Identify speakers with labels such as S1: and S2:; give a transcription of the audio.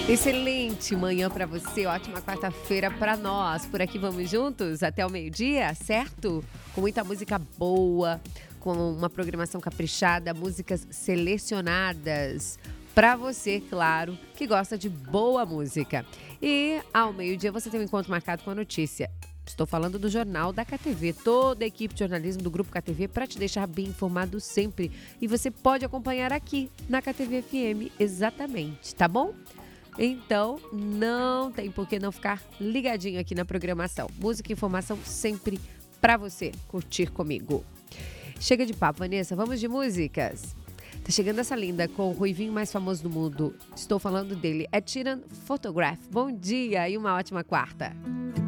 S1: Excelente manhã para você, ótima quarta-feira para nós. Por aqui vamos juntos até o meio-dia, certo? Com muita música boa, com uma programação caprichada, músicas selecionadas para você, claro, que gosta de boa música. E ao meio-dia você tem um encontro marcado com a notícia. Estou falando do Jornal da KTV, toda a equipe de jornalismo do Grupo KTV para te deixar bem informado sempre. E você pode acompanhar aqui na KTV FM, exatamente, tá bom? Então, não tem por que não ficar ligadinho aqui na programação. Música e informação sempre pra você curtir comigo. Chega de papo, Vanessa, vamos de músicas? Tá chegando essa linda com o ruivinho mais famoso do mundo. Estou falando dele, Ed Sheeran Photograph. Bom dia e uma ótima quarta.